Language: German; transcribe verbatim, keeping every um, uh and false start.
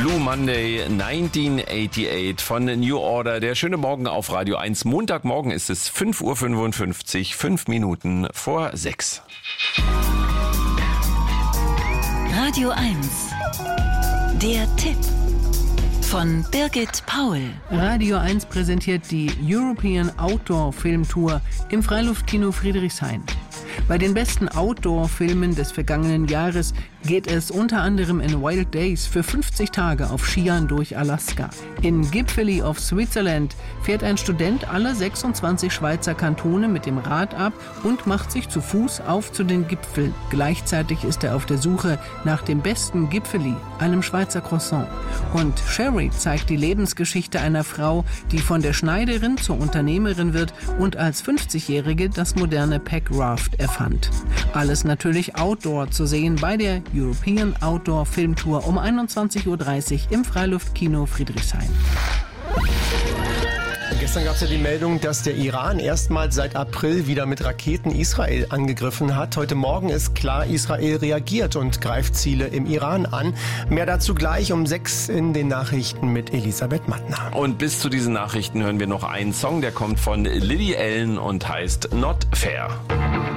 Blue Monday neunzehnhundertachtundachtzig von New Order. Der schöne Morgen auf Radio eins. Montagmorgen ist es fünf Uhr fünfundfünfzig, fünf Minuten vor sechs. Radio eins. Der Tipp von Birgit Paul. Radio eins präsentiert die European Outdoor Film Tour im Freiluftkino Friedrichshain. Bei den besten Outdoor-Filmen des vergangenen Jahres geht es unter anderem in Wild Days für fünfzig Tage auf Skiern durch Alaska. In Gipfeli of Switzerland fährt ein Student alle sechsundzwanzig Schweizer Kantone mit dem Rad ab und macht sich zu Fuß auf zu den Gipfeln. Gleichzeitig ist er auf der Suche nach dem besten Gipfeli, einem Schweizer Croissant. Und Sherry zeigt die Lebensgeschichte einer Frau, die von der Schneiderin zur Unternehmerin wird und als fünfzigjährige das moderne Pack Raft erfand. Alles natürlich Outdoor zu sehen bei der European Outdoor Film Tour um einundzwanzig Uhr dreißig im Freiluftkino Friedrichshain. Gestern gab es ja die Meldung, dass der Iran erstmals seit April wieder mit Raketen Israel angegriffen hat. Heute Morgen ist klar, Israel reagiert und greift Ziele im Iran an. Mehr dazu gleich um sechs in den Nachrichten mit Elisabeth Mattner. Und bis zu diesen Nachrichten hören wir noch einen Song, der kommt von Lily Allen und heißt Not Fair.